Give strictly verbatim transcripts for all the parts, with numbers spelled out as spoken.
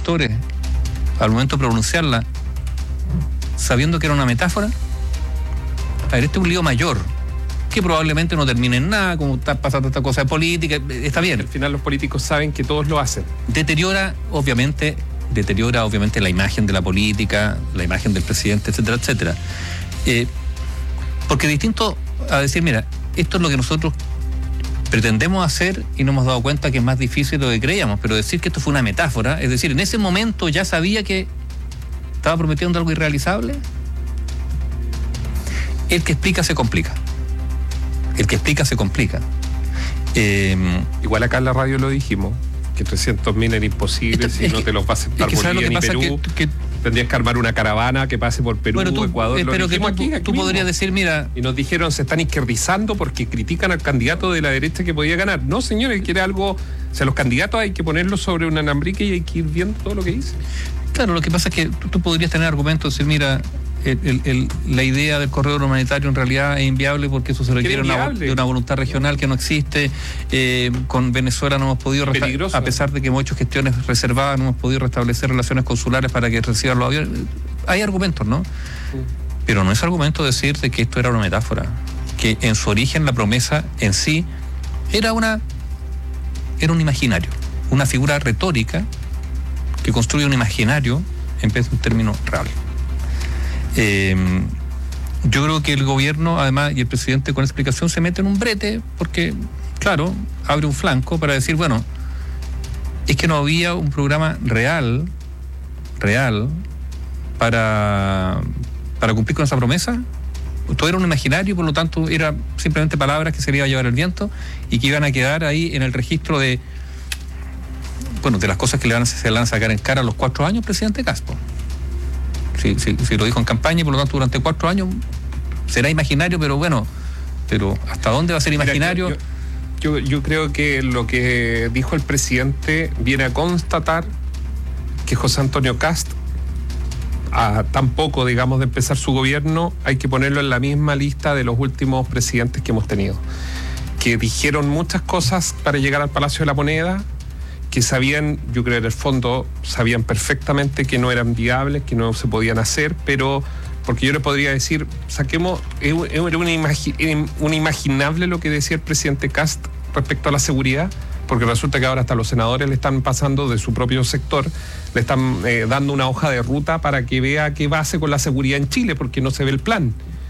sectores al momento de pronunciarla, sabiendo que era una metáfora? A ver, este es un lío mayor, que probablemente no termine en nada, como está pasando esta cosa de política, está bien. Al final los políticos saben que todos lo hacen. Deteriora, obviamente, deteriora obviamente la imagen de la política, la imagen del presidente, etcétera, etcétera. Eh, porque distinto a decir, mira, esto es lo que nosotros pretendemos hacer y nos hemos dado cuenta que es más difícil de lo que creíamos, pero decir que esto fue una metáfora, es decir, en ese momento ya sabía que estaba prometiendo algo irrealizable. El que explica se complica. El que explica se complica. Eh, Igual acá en la radio lo dijimos, que trescientos mil era imposible, si no te los va a aceptar Bolivia ni Perú. Que, que, Tendrías que armar una caravana que pase por Perú, bueno, tú, Ecuador. Pero que tú, aquí, aquí tú podrías decir, mira... Y nos dijeron, se están izquierdizando porque critican al candidato de la derecha que podía ganar. No, señores, quiere algo... O sea, los candidatos hay que ponerlos sobre un alambrique y hay que ir viendo todo lo que dice. Claro, lo que pasa es que tú, tú podrías tener argumentos, decir, mira... El, el, el, la idea del corredor humanitario en realidad es inviable porque eso se requiere una, de una voluntad regional que no existe. Eh, con Venezuela no hemos podido, resta- a pesar de que hemos hecho gestiones reservadas, no hemos podido restablecer relaciones consulares para que reciban los aviones. Hay argumentos, ¿no? Sí. Pero no es argumento decir de que esto era una metáfora, que en su origen la promesa en sí era una era un imaginario, una figura retórica que construye un imaginario en vez de un término real. Eh, yo creo que el gobierno, además, y el presidente con explicación se mete en un brete porque, claro, abre un flanco para decir, bueno, es que no había un programa real, real, para, para cumplir con esa promesa. Todo era un imaginario, por lo tanto, era simplemente palabras que se le iba a llevar el viento y que iban a quedar ahí en el registro de, bueno, de las cosas que le van, se le van a sacar en cara a los cuatro años presidente Caspo. Si, si, si lo dijo en campaña y por lo tanto durante cuatro años será imaginario, pero bueno, pero ¿hasta dónde va a ser imaginario? Mira, yo, yo, yo creo que lo que dijo el presidente viene a constatar que José Antonio Kast, a tan poco, digamos, de empezar su gobierno, hay que ponerlo en la misma lista de los últimos presidentes que hemos tenido, que dijeron muchas cosas para llegar al Palacio de la Moneda, que sabían, yo creo en el fondo, sabían perfectamente que no eran viables, que no se podían hacer, pero porque yo le podría decir, saquemos, era un, imagi, un imaginable lo que decía el presidente Kast respecto a la seguridad, porque resulta que ahora hasta los senadores le están pasando de su propio sector, le están eh, dando una hoja de ruta para que vea qué va a hacer con la seguridad en Chile, porque no se ve el plan.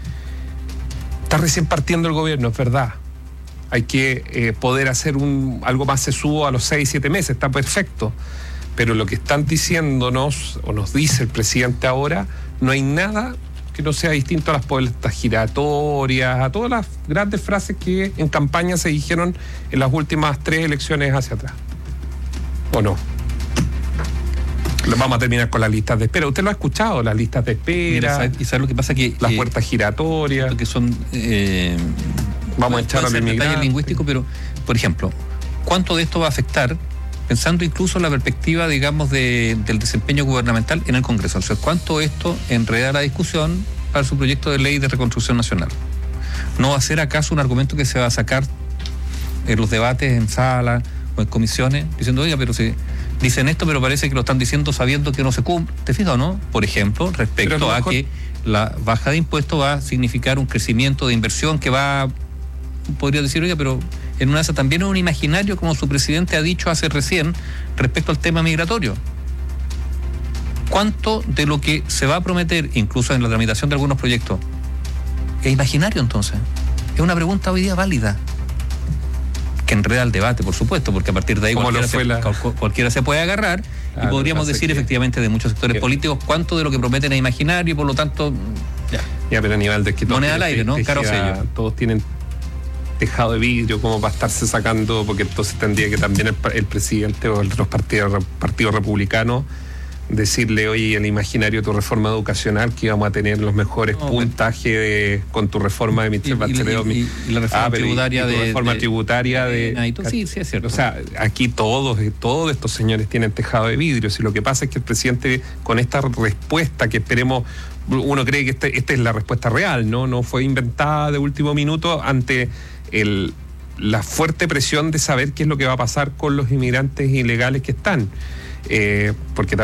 Está recién partiendo el gobierno, es verdad. Hay que eh, poder hacer un algo más sesudo a los seis, siete meses, está perfecto. Pero lo que están diciéndonos, o nos dice el presidente ahora, no hay nada que no sea distinto a las puertas giratorias, a todas las grandes frases que en campaña se dijeron en las últimas tres elecciones hacia atrás. ¿O no? Vamos a terminar con las listas de espera. Usted lo ha escuchado, las listas de espera. Mira, ¿y sabe lo que pasa? Que las eh, puertas giratorias. Que son... Eh, Vamos a echar al inmigrante. Lingüístico, pero, por ejemplo, ¿cuánto de esto va a afectar, pensando incluso en la perspectiva, digamos, de, del desempeño gubernamental en el Congreso? O sea, ¿cuánto esto enreda la discusión para su proyecto de ley de reconstrucción nacional? ¿No va a ser acaso un argumento que se va a sacar en los debates en sala o en comisiones, diciendo, oiga, pero si dicen esto, pero parece que lo están diciendo sabiendo que no se cumple? ¿Te fijas o no? Por ejemplo, respecto a que la baja de impuestos va a significar un crecimiento de inversión que va a... podría decir, oiga, pero en una de esas también es un imaginario, como su presidente ha dicho hace recién, respecto al tema migratorio. ¿Cuánto de lo que se va a prometer, incluso en la tramitación de algunos proyectos, es imaginario entonces? Es una pregunta hoy día válida, que enreda el debate, por supuesto, porque a partir de ahí cualquiera se, la... cualquiera se puede agarrar, ah, y podríamos decir que... efectivamente de muchos sectores que... políticos cuánto de lo que prometen es imaginario y por lo tanto ya, ya pero a nivel de que moneda al aire, ¿no? Caro sello. Todos tienen tejado de vidrio como para estarse sacando, porque entonces tendría que también el, el presidente o el de los partidos partido republicanos decirle, oye, el imaginario de tu reforma educacional, que íbamos a tener los mejores no, puntajes de, con tu reforma de Michelle Bachelet. Y, y, y la reforma ah, tributaria y, y tu de... reforma de, tributaria de... de, de sí, sí, es cierto. O sea, aquí todos, todos estos señores tienen tejado de vidrio. Si lo que pasa es que el presidente, con esta respuesta que esperemos, uno cree que este, esta es la respuesta real, ¿no? No fue inventada de último minuto ante el... la fuerte presión de saber qué es lo que va a pasar con los inmigrantes ilegales que están. Eh, porque